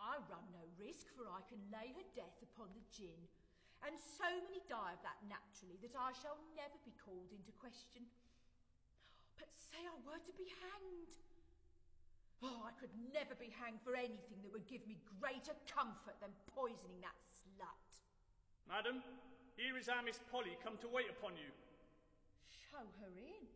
I run no risk, for I can lay her death upon the gin, and so many die of that naturally that I shall never be called into question. But say I were to be hanged. Oh, I could never be hanged for anything that would give me greater comfort than poisoning that slut. Madam, here is our Miss Polly come to wait upon you. Show her in.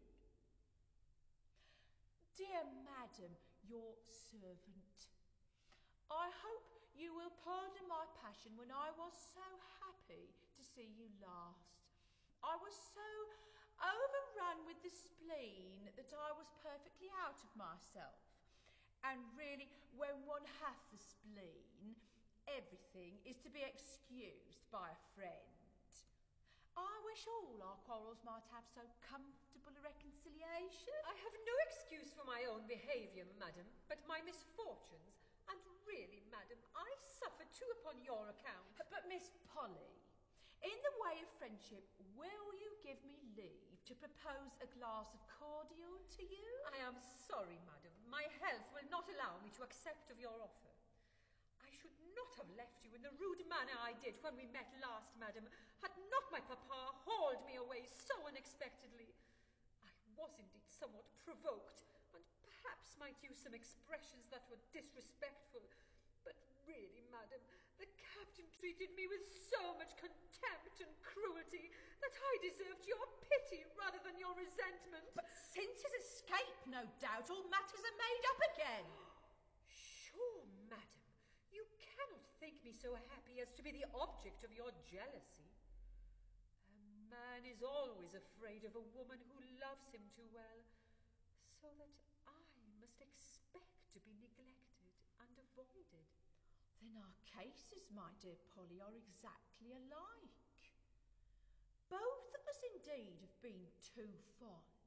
Dear madam, your servant. I hope you will pardon my passion when I was so happy to see you last. I was so overrun with the spleen that I was perfectly out of myself. And really, when one hath the spleen, everything is to be excused by a friend. I wish all our quarrels might have so comfortable a reconciliation. I have no excuse for my own behaviour, madam, but my misfortunes. And really, madam, I suffer too upon your account. But Miss Polly, in the way of friendship, will you give me leave to propose a glass of cordial to you? I am sorry, madam. My health will not allow me to accept of your offer. I should not have left you in the rude manner I did when we met last, madam, had not my papa hauled me away so unexpectedly. I was indeed somewhat provoked, and perhaps might use some expressions that were disrespectful. But really, madam, the captain treated me with so much contempt and cruelty that I deserved your pity rather than your resentment. But since his escape, no doubt, all matters are made up again. Sure, madam, you cannot think me so happy as to be the object of your jealousy. A man is always afraid of a woman who loves him too well, so that I must expect to be neglected and avoided. Then our cases, my dear Polly, are exactly alike. Both of us indeed have been too fond,